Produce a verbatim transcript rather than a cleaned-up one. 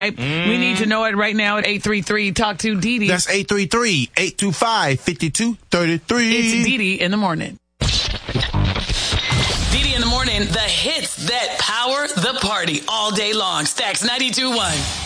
Mm. We need to know it right now at eight three three talk to Dee Dee. That's eight three three, eight two five, five two three three. It's Dee Dee in the morning. Dee Dee in the morning, the hits that power the party all day long. Stacks ninety-two point one.